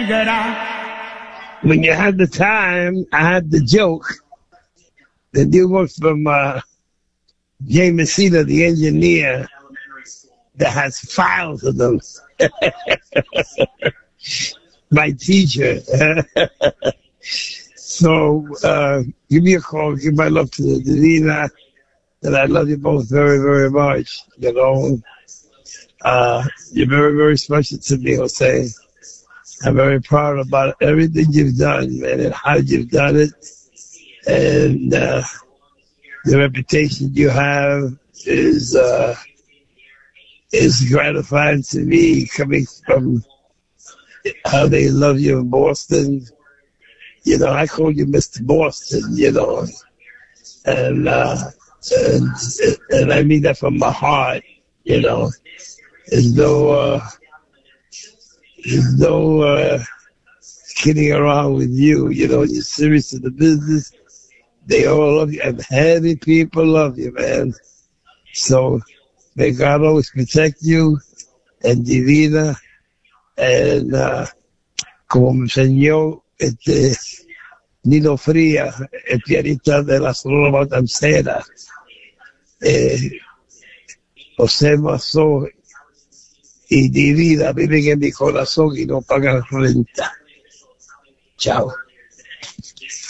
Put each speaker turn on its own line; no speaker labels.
When you had the time, I had the joke that you work from Jay Messina, the engineer, that has files of them. My teacher. So give me a call. Give my love to Divina. And I love you both very, very much. You know, you're very, very special to me, Jose. I'm very proud about everything you've done, man, and how you've done it. And the reputation you have is gratifying to me, coming from how they love you in Boston. You know, I call you Mr. Boston, you know, and I mean that from my heart, you know. There's no kidding around with you, you know. You're serious in the business. They all love you, and heavy people love you, man. So may God always protect you and Divina, and como me enseñó Nino Fría, el pianista de la Sonora Matancera, José Mazó y Divina viven en mi corazón y no pagan renta. Chao.